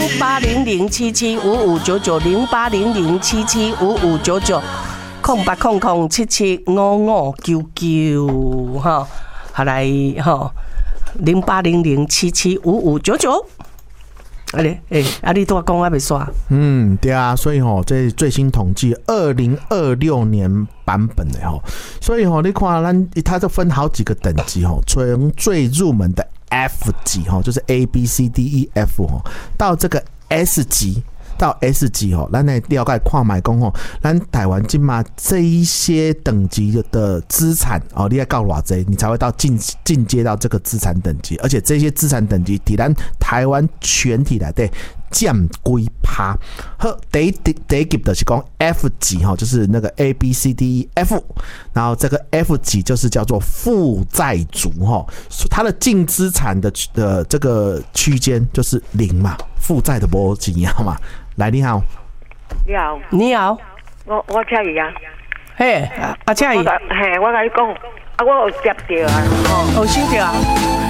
08007755990800775599。0800775599哈，好来哈，0800775599。啊你都讲还没刷？ 对啊，所以这最新统计2026年版本的所以你看它就分好几个等级从最入门的 F 级就是 A B C D E F 到这个 S 级。到 S 级咱来了解看卖讲咱台湾今嘛这一些等级的资产你要到偌济，你才会到进阶到这个资产等级，而且这些资产等级在咱台湾全体内底占几%。好，第一级就是讲 F 级就是那个 A B C D E F， 然后这个 F 级就是叫做负债族它的净资产的这个区间就是0嘛，负债的没钱嘛。来，你好， 你好， 我车姨啊， 嘿，阿车姨， 嘿，我跟你讲，我有接到啊， 有收到啊，